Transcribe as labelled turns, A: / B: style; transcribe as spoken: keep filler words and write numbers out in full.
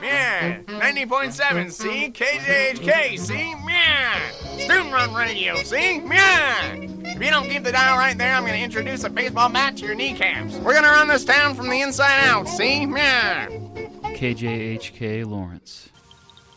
A: Yeah, ninety point seven, see? K J H K, see? Yeah. Student Run Radio, see? Yeah. If you don't keep the dial right there, I'm going to introduce a baseball bat to your kneecaps. We're going to run this town from the inside out, see? Yeah.
B: K J H K Lawrence.